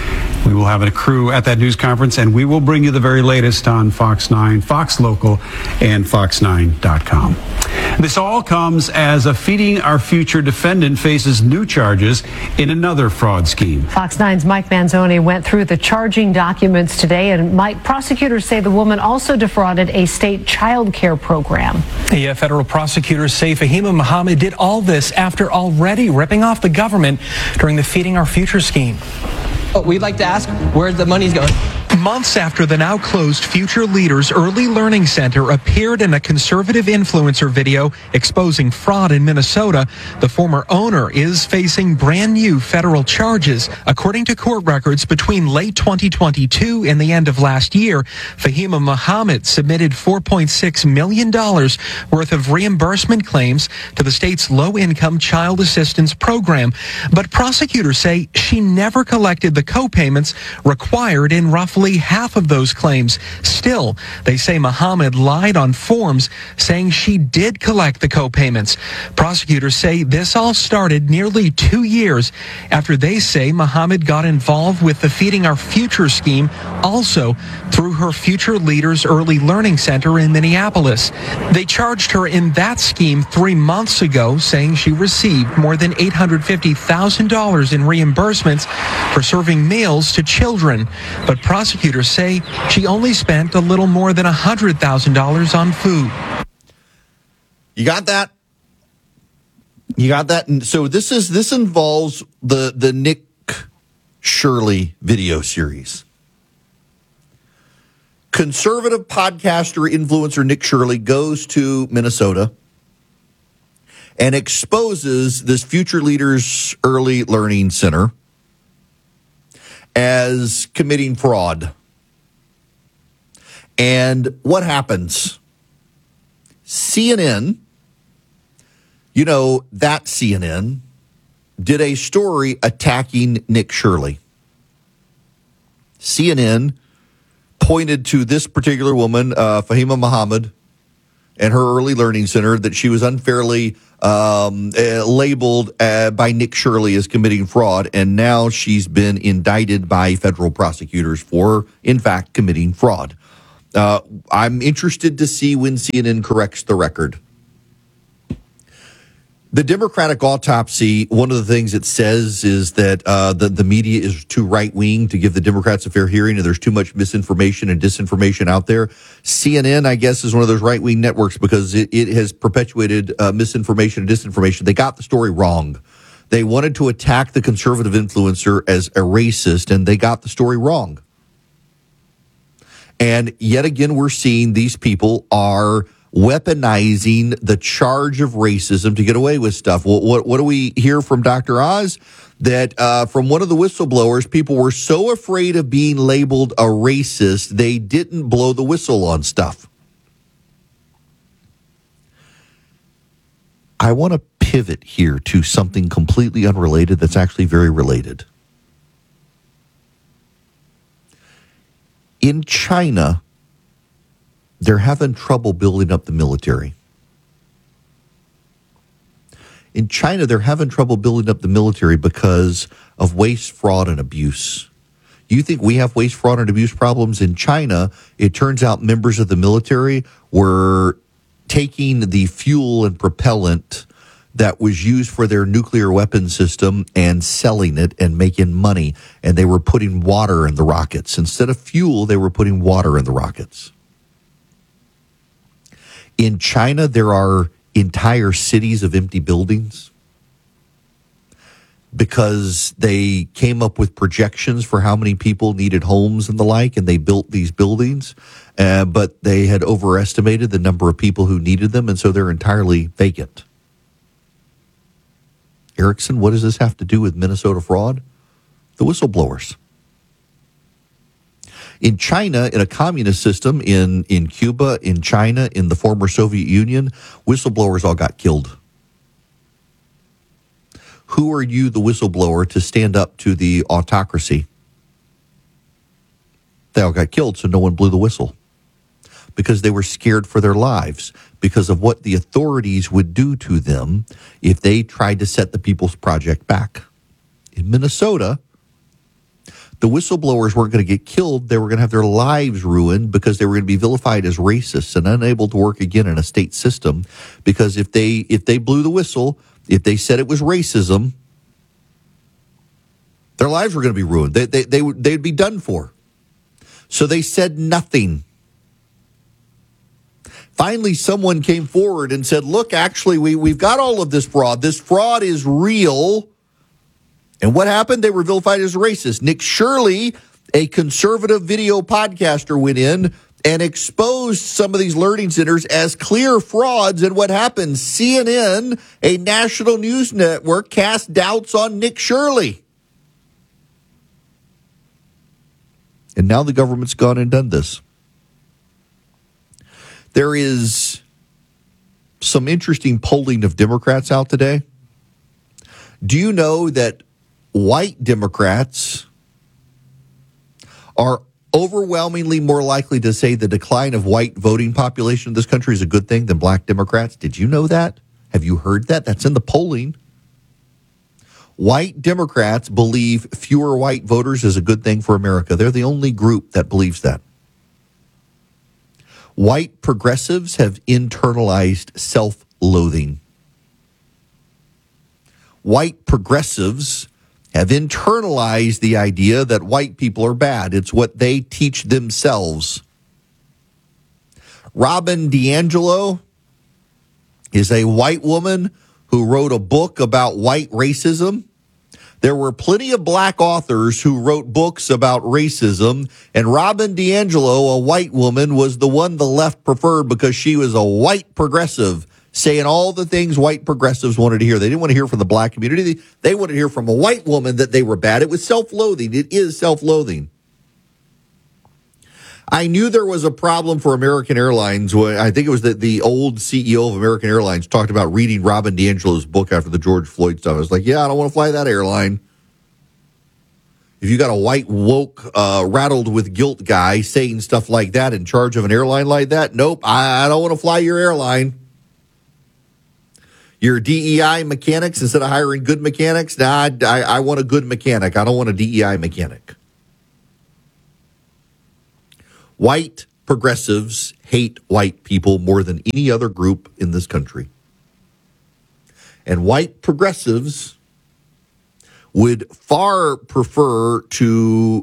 We will have a crew at that news conference, and we will bring you the very latest on Fox nine, Fox Local, and fox nine dot com. This all comes as a Feeding Our Future defendant faces new charges in another fraud scheme. Fox nine's Mike Manzoni went through the charging documents today, and Mike, prosecutors say the woman also defrauded a state child care program. Yeah, federal prosecutors say Fahima Muhammad did all this after already ripping off the government during the Feeding Our Future scheme. Oh, we'd like to ask where the money's going. Months after the now closed Future Leaders Early Learning Center appeared in a conservative influencer video exposing fraud in Minnesota, the former owner is facing brand new federal charges. According to court records, between late twenty twenty-two and the end of last year, Fahima Muhammad submitted four point six million dollars worth of reimbursement claims to the state's low-income child assistance program. But prosecutors say she never collected the co-payments required in roughly half of those claims. Still, they say Muhammad lied on forms saying she did collect the co-payments. Prosecutors say this all started nearly two years after they say Muhammad got involved with the Feeding Our Future scheme, also through her Future Leaders Early Learning Center in Minneapolis. They charged her in that scheme three months ago, saying she received more than eight hundred fifty thousand dollars in reimbursements for serving meals to children. But prosecutors Prosecutors say she only spent a little more than one hundred thousand dollars on food. You got that? You got that? And so this is this involves the the Nick Shirley video series. Conservative podcaster influencer Nick Shirley goes to Minnesota and exposes this Future Leaders Early Learning Center as committing fraud. And what happens? C N N, you know, that C N N, did a story attacking Nick Shirley. C N N pointed to this particular woman, uh, Fahima Muhammad, and her early learning center, that she was unfairly um, uh, labeled uh, by Nick Shirley as committing fraud, and now she's been indicted by federal prosecutors for, in fact, committing fraud. Uh, I'm interested to see when C N N corrects the record. The Democratic autopsy, one of the things it says is that uh, the, the media is too right-wing to give the Democrats a fair hearing, and there's too much misinformation and disinformation out there. C N N, I guess, is one of those right-wing networks because it, it has perpetuated uh, misinformation and disinformation. They got the story wrong. They wanted to attack the conservative influencer as a racist, and they got the story wrong. And yet again, we're seeing these people are weaponizing the charge of racism to get away with stuff. What, what, what do we hear from Doctor Oz? That uh, from one of the whistleblowers, people were so afraid of being labeled a racist, they didn't blow the whistle on stuff. I want to pivot here to something completely unrelated that's actually very related. In China, they're having trouble building up the military. In China, they're having trouble building up the military because of waste, fraud, and abuse. You think we have waste, fraud, and abuse problems in China? It turns out members of the military were taking the fuel and propellant that was used for their nuclear weapon system and selling it and making money. And they were putting water in the rockets. Instead of fuel, they were putting water in the rockets. In China, there are entire cities of empty buildings because they came up with projections for how many people needed homes and the like, and they built these buildings, uh, but they had overestimated the number of people who needed them, and so they're entirely vacant. Erickson, what does this have to do with Minnesota fraud? The whistleblowers. In China, in a communist system, in, in Cuba, in China, in the former Soviet Union, whistleblowers all got killed. Who are you, the whistleblower, to stand up to the autocracy? They all got killed, so no one blew the whistle. Because they were scared for their lives, because of what the authorities would do to them if they tried to set the People's Project back. In Minnesota, the whistleblowers weren't going to get killed. They were going to have their lives ruined because they were going to be vilified as racists and unable to work again in a state system. Because if they if they blew the whistle, if they said it was racism, their lives were going to be ruined. They, they, they, they'd be done for. So they said nothing. Finally, someone came forward and said, look, actually, we, we've got all of this fraud. This fraud is real. And what happened? They were vilified as racist. Nick Shirley, a conservative video podcaster, went in and exposed some of these learning centers as clear frauds. And what happened? C N N, a national news network, cast doubts on Nick Shirley. And now the government's gone and done this. There is some interesting polling of Democrats out today. Do you know that white Democrats are overwhelmingly more likely to say the decline of white voting population in this country is a good thing than black Democrats? Did you know that? Have you heard that? That's in the polling. White Democrats believe fewer white voters is a good thing for America. They're the only group that believes that. White progressives have internalized self-loathing. White progressives have internalized the idea that white people are bad. It's what they teach themselves. Robin DiAngelo is a white woman who wrote a book about white racism. There were plenty of black authors who wrote books about racism, and Robin DiAngelo, a white woman, was the one the left preferred because she was a white progressive, saying all the things white progressives wanted to hear. They didn't want to hear from the black community. They, they wanted to hear from a white woman that they were bad. It was self-loathing. It is self-loathing. I knew there was a problem for American Airlines when I think it was that the old C E O of American Airlines talked about reading Robin DiAngelo's book after the George Floyd stuff. I was like, yeah, I don't want to fly that airline. If you got a white, woke, uh, rattled with guilt guy saying stuff like that in charge of an airline like that, nope, I, I don't want to fly your airline. Your D E I mechanics, instead of hiring good mechanics, nah, I, I want a good mechanic. I don't want a D E I mechanic. White progressives hate white people more than any other group in this country. And white progressives would far prefer to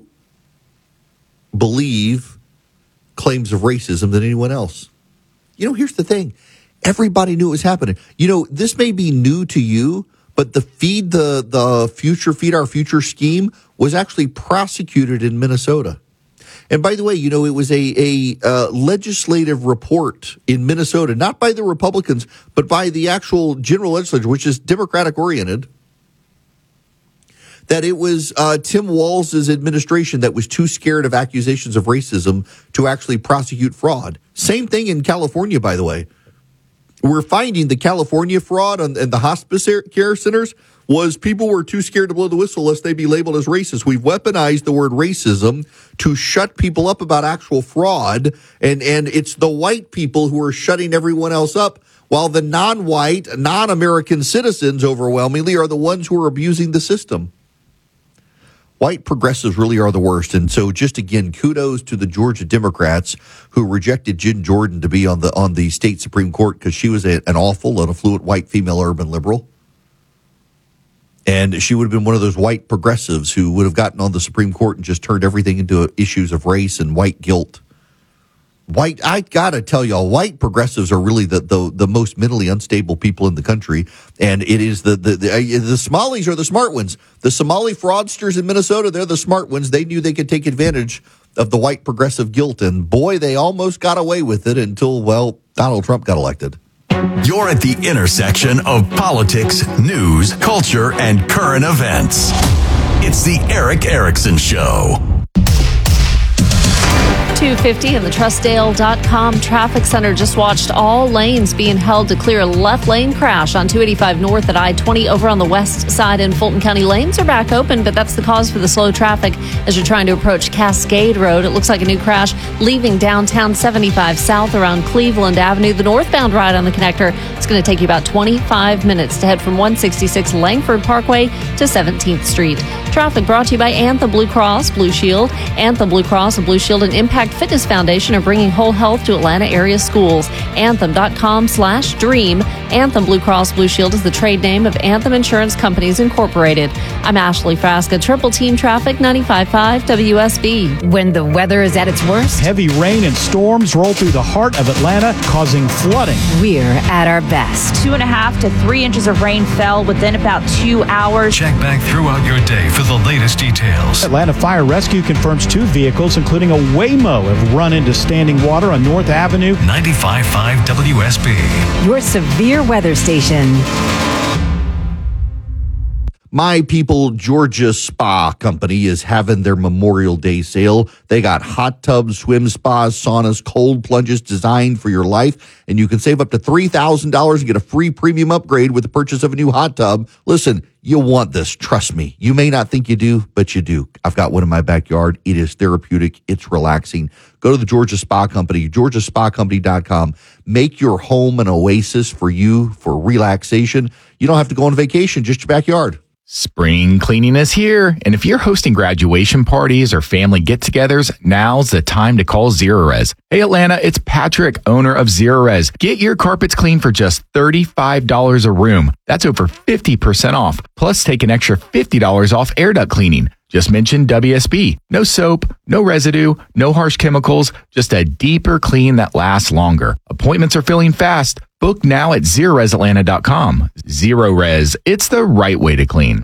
believe claims of racism than anyone else. You know, here's the thing. Everybody knew it was happening. You know, this may be new to you, but the Feed the, the Future, Feed Our Future scheme was actually prosecuted in Minnesota. And by the way, you know, it was a, a uh, legislative report in Minnesota, not by the Republicans, but by the actual general legislature, which is Democratic oriented, that it was uh, Tim Walz's administration that was too scared of accusations of racism to actually prosecute fraud. Same thing in California, by the way. We're finding the California fraud on, in the hospice care centers was people were too scared to blow the whistle lest they be labeled as racist. We've weaponized the word racism to shut people up about actual fraud, and, and it's the white people who are shutting everyone else up, while the non-white, non-American citizens overwhelmingly are the ones who are abusing the system. White progressives really are the worst, and so just again, kudos to the Georgia Democrats who rejected Jen Jordan to be on the on the state Supreme Court because she was a, an awful and affluent white female urban liberal. And she would have been one of those white progressives who would have gotten on the Supreme Court and just turned everything into issues of race and white guilt. White, I gotta tell y'all, white progressives are really the, the, the most mentally unstable people in the country. And it is the, the, the, uh, the Somalis are the smart ones. The Somali fraudsters in Minnesota, they're the smart ones. They knew they could take advantage of the white progressive guilt. And boy, they almost got away with it until, well, Donald Trump got elected. You're at the intersection of politics, news, culture, and current events. It's the Erick Erickson Show. two fifty in the Trustdale dot com traffic center just watched all lanes being held to clear a left lane crash on two eighty-five north at I twenty over on the west side in Fulton County. Lanes are back open, but that's the cause for the slow traffic as you're trying to approach Cascade Road. It looks like a new crash leaving downtown seventy-five south around Cleveland Avenue. The northbound ride on the connector is going to take you about twenty-five minutes to head from one sixty-six Langford Parkway to seventeenth Street. Traffic brought to you by Anthem Blue Cross Blue Shield. Anthem Blue Cross and Blue Shield and Impact Fitness Foundation are bringing whole health to Atlanta area schools. Anthem.com slash dream. Anthem Blue Cross Blue Shield is the trade name of Anthem Insurance Companies Incorporated. I'm Ashley Frasca, Triple Team Traffic, ninety-five point five W S B. When the weather is at its worst, heavy rain and storms roll through the heart of Atlanta, causing flooding. We're at our best. Two and a half to three inches of rain fell within about two hours. Check back throughout your day for the latest details. Atlanta Fire Rescue confirms two vehicles, including a Waymo, have run into standing water on North Avenue. ninety-five point five W S B. Your severe weather station. My People Georgia Spa Company is having their Memorial Day sale. They got hot tubs, swim spas, saunas, cold plunges designed for your life. And you can save up to three thousand dollars and get a free premium upgrade with the purchase of a new hot tub. Listen, you'll want this. Trust me. You may not think you do, but you do. I've got one in my backyard. It is therapeutic. It's relaxing. Go to the Georgia Spa Company, georgia spa company dot com. Make your home an oasis for you for relaxation. You don't have to go on vacation, just your backyard. Spring cleaning is here, and if you're hosting graduation parties or family get-togethers, now's the time to call Zerorez. Hey Atlanta, it's Patrick, owner of Zerorez. Get your carpets clean for just thirty-five dollars a room. That's over fifty percent off. Plus, take an extra fifty dollars off air duct cleaning. Just mention W S B. No soap, no residue, no harsh chemicals, just a deeper clean that lasts longer. Appointments are filling fast. Book now at zerorez atlanta dot com. Zerorez, it's the right way to clean.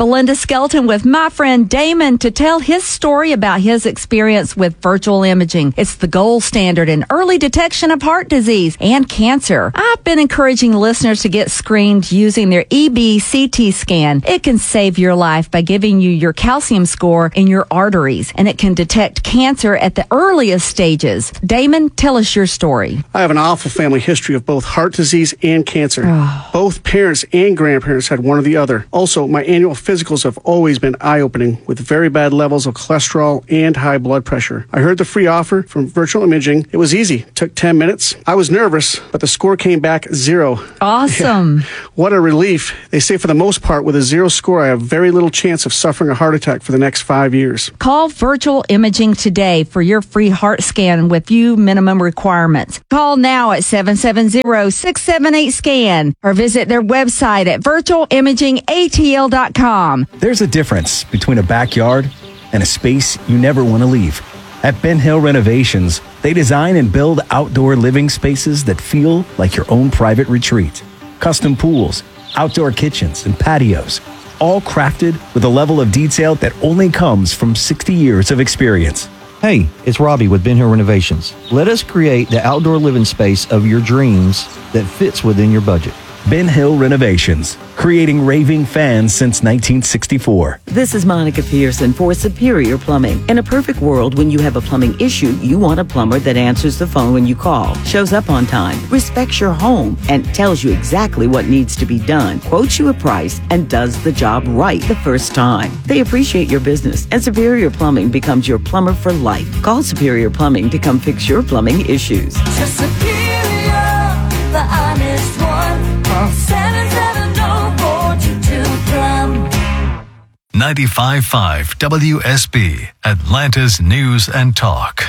Belinda Skelton with my friend Damon to tell his story about his experience with virtual imaging. It's the gold standard in early detection of heart disease and cancer. I've been encouraging listeners to get screened using their E B C T scan. It can save your life by giving you your calcium score in your arteries, and it can detect cancer at the earliest stages. Damon, tell us your story. I have an awful family history of both heart disease and cancer. Both parents and grandparents had one or the other. Also, my annual physicals have always been eye-opening with very bad levels of cholesterol and high blood pressure. I heard the free offer from Virtual Imaging. It was easy. It took ten minutes. I was nervous, but the score came back zero. Awesome. Yeah. What a relief. They say for the most part, with a zero score, I have very little chance of suffering a heart attack for the next five years. Call Virtual Imaging today for your free heart scan with few minimum requirements. Call now at seven seven zero, six seven eight, SCAN or visit their website at virtual imaging a t l dot com. There's a difference between a backyard and a space you never want to leave. At Ben Hill Renovations, they design and build outdoor living spaces that feel like your own private retreat. Custom pools, outdoor kitchens, and patios, all crafted with a level of detail that only comes from sixty years of experience. Hey, it's Robbie with Ben Hill Renovations. Let us create the outdoor living space of your dreams that fits within your budget. Ben Hill Renovations, creating raving fans since nineteen sixty-four. This is Monica Pearson for Superior Plumbing. In a perfect world, when you have a plumbing issue, you want a plumber that answers the phone when you call, shows up on time, respects your home, and tells you exactly what needs to be done, quotes you a price, and does the job right the first time. They appreciate your business, and Superior Plumbing becomes your plumber for life. Call Superior Plumbing to come fix your plumbing issues. To Superior, the honest one. seven seven zero four two two Plum. ninety-five point five W S B, Atlanta's News and Talk.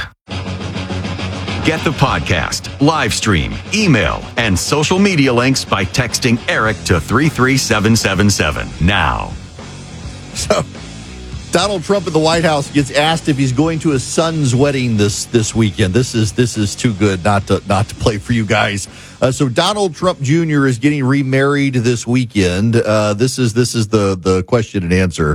Get the podcast, live stream, email, and social media links by texting Eric to three three seven seven seven now. So, Donald Trump at the White House gets asked if he's going to his son's wedding this this weekend. This is this is too good not to not to play for you guys. Uh, so Donald Trump Junior is getting remarried this weekend. Uh, this is this is the the question and answer.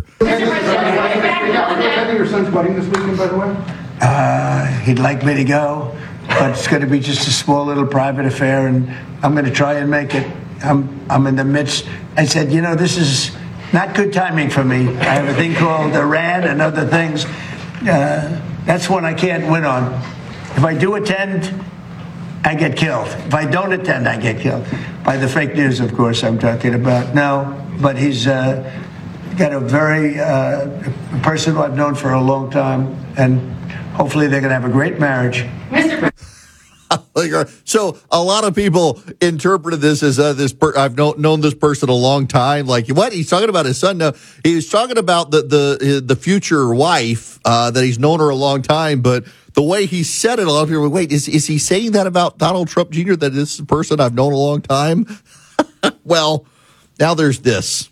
Your son's wedding this weekend, by the way? Uh, he'd like me to go, but it's going to be just a small little private affair, and I'm going to try and make it. I'm I'm in the midst. I said, you know, this is not good timing for me. I have a thing called Iran and other things. Uh, that's one I can't win on. If I do attend, I get killed. If I don't attend, I get killed. By the fake news, of course, I'm talking about. No, but he's uh, got a very uh, a person who I've known for a long time, and hopefully they're going to have a great marriage. So a lot of people interpreted this as uh, this. Per- I've known known this person a long time. Like what? He's talking about his son. No, he was talking about the the the future wife uh, that he's known her a long time. But the way he said it, a lot of people were, wait, is is he saying that about Donald Trump Junior That this is a person I've known a long time? Well, now there's this.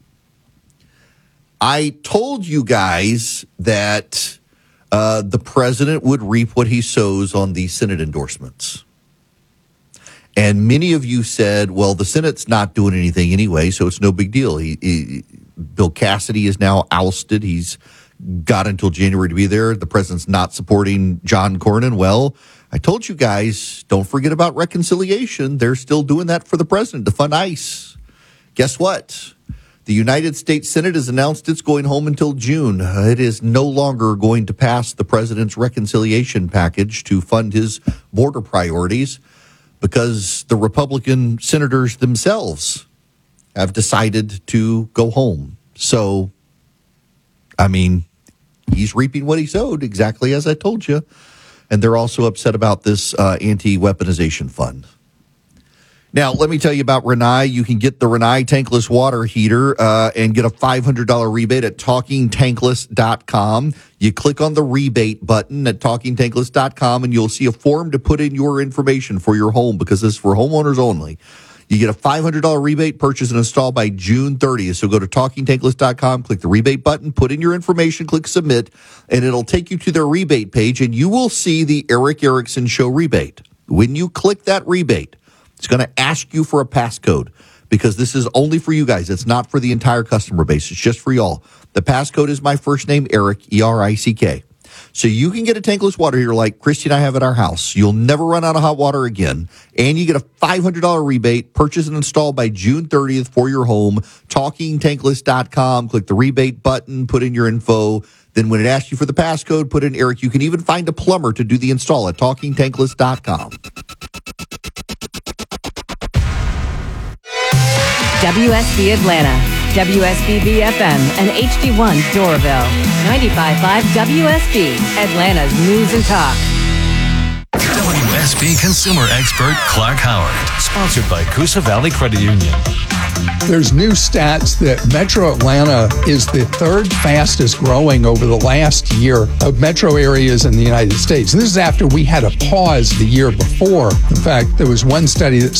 I told you guys that. Uh, the president would reap what he sows on the Senate endorsements. And many of you said, well, the Senate's not doing anything anyway, so it's no big deal. He, he, Bill Cassidy is now ousted. He's got until January to be there. The president's not supporting John Cornyn. Well, I told you guys, don't forget about reconciliation. They're still doing that for the president to fund ICE. Guess what? The United States Senate has announced it's going home until June. It is no longer going to pass the president's reconciliation package to fund his border priorities because the Republican senators themselves have decided to go home. So, I mean, he's reaping what he sowed, exactly as I told you. And they're also upset about this uh, anti-weaponization fund. Now, let me tell you about Rinnai. You can get the Rinnai tankless water heater uh, and get a five hundred dollars rebate at talking tankless dot com. You click on the rebate button at talking tankless dot com, and you'll see a form to put in your information for your home because this is for homeowners only. You get a five hundred dollars rebate, purchase and install by June thirtieth. So go to talking tankless dot com, click the rebate button, put in your information, click submit, and it'll take you to their rebate page, and you will see the Eric Erickson Show rebate. When you click that rebate, it's going to ask you for a passcode. because this is only for you guys. It's not for the entire customer base. It's just for y'all. The passcode is my first name, Eric, E R I C K. So you can get a tankless water heater like Christy and I have at our house. You'll never run out of hot water again. And you get a five hundred dollars rebate. Purchase and install by June thirtieth for your home. talking tankless dot com. Click the rebate button. Put in your info. Then when it asks you for the passcode, put in Eric. You can even find a plumber to do the install at talking tankless dot com. W S B Atlanta, W S B B F M, and H D one Doraville. ninety-five point five W S B, Atlanta's News and Talk. W S B consumer expert Clark Howard. Sponsored by Coosa Valley Credit Union. There's new stats that Metro Atlanta is the third fastest growing over the last year of metro areas in the United States. This is after we had a pause the year before. In fact, there was one study that